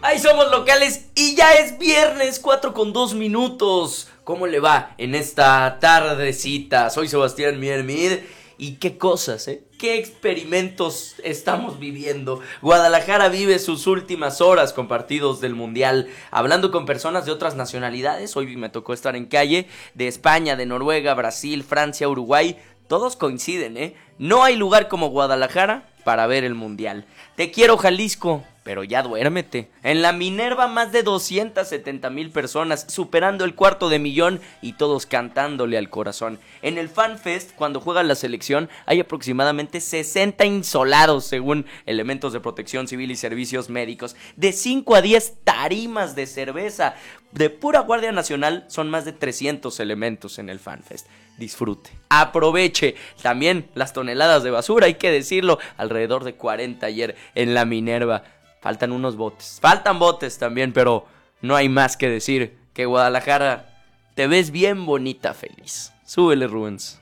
Ahí somos locales y ya es viernes, 4:02. ¿Cómo le va en esta tardecita? Soy Sebastián Miermid y qué cosas, qué experimentos estamos viviendo. Guadalajara vive sus últimas horas con partidos del Mundial, hablando con personas de otras nacionalidades. Hoy me tocó estar en calle de España, de Noruega, Brasil, Francia, Uruguay. Todos coinciden, no hay lugar como Guadalajara para ver el Mundial. Te quiero, Jalisco, pero ya duérmete. En la Minerva más de 270,000 personas, superando el 250,000 y todos cantándole al corazón. En el FanFest, cuando juega la selección, hay aproximadamente 60 insolados según elementos de protección civil y servicios médicos. De 5 a 10 tarimas de cerveza. De pura Guardia Nacional son más de 300 elementos en el FanFest. Disfrute, aproveche. También las toneladas de basura, hay que decirlo, alrededor de 40 ayer en la Minerva. Faltan unos botes, faltan botes también, pero no hay más que decir que Guadalajara, te ves bien bonita, feliz. Súbele, Rubens.